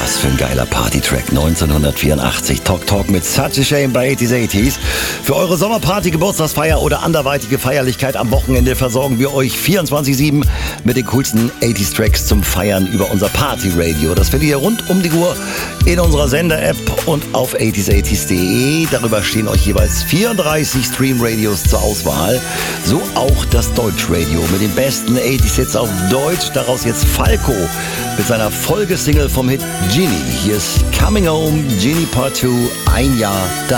Was für ein geiler Party-Track. 1984. Talk Talk mit Such a Shame bei 80s. Für eure Sommerparty, Geburtstagsfeier oder anderweitige Feierlichkeit am Wochenende versorgen wir euch 24/7 mit den coolsten 80s-Tracks zum Feiern über unser Party-Radio. Das findet ihr rund um die Uhr in unserer Sender-App und auf 80s80s.de. Darüber stehen euch jeweils 34 Stream-Radios zur Auswahl. So auch das Deutsch-Radio mit den besten 80s-Hits auf Deutsch. Daraus jetzt Falco mit seiner Folgesingle vom Hit Genie. Hier ist Coming Home, Genie Part 2, ein Jahr da.